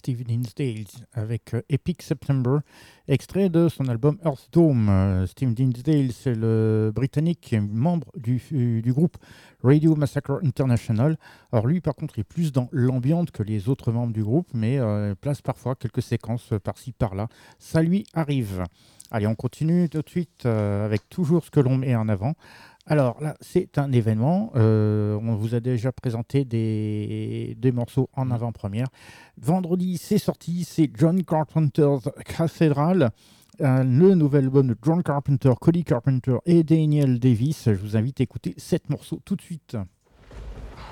Steve Dinsdale avec Epic September, extrait de son album Earth Dome. Steve Dinsdale, c'est le Britannique, membre du groupe Radio Massacre International. Alors lui, par contre, il est plus dans l'ambiante que les autres membres du groupe, mais place parfois quelques séquences par-ci, par-là. Ça lui arrive. Allez, on continue tout de suite avec toujours ce que l'on met en avant. Alors là, c'est un événement. On vous a déjà présenté des morceaux en avant-première. Vendredi, c'est sorti. C'est John Carpenter's Cathedral, le nouvel album de John Carpenter, Cody Carpenter et Daniel Davis. Je vous invite à écouter 7 morceaux tout de suite.